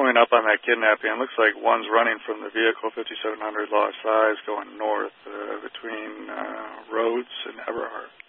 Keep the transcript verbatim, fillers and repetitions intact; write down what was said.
following up on that kidnapping, it looks like one's running from the vehicle, fifty-seven hundred Lost Size, going north uh, between uh, Rhodes and Everhart.